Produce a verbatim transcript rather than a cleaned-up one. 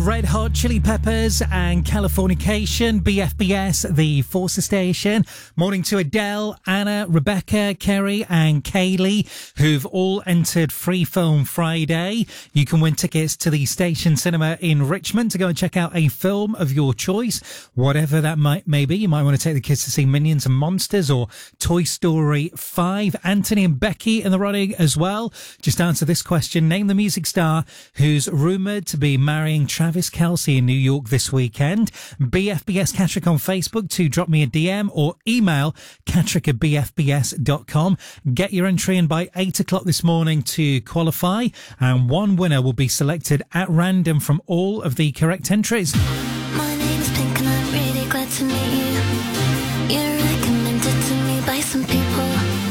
Red Hot Chili Peppers and Californication, B F B S, the Forcer Station. Morning to Adele, Anna, Rebecca, Kerry and Kaylee, who've all entered Free Film Friday. You can win tickets to the Station Cinema in Richmond to go and check out a film of your choice, whatever that might may be. You might want to take the kids to see Minions and Monsters or Toy Story five. Anthony and Becky in the running as well. Just answer this question. Name the music star who's rumoured to be marrying Travis Kelce in New York this weekend. B F B S Catterick on Facebook to drop me a D M or email catterick at b f b s dot com. Get your entry in by eight o'clock this morning to qualify, and one winner will be selected at random from all of the correct entries.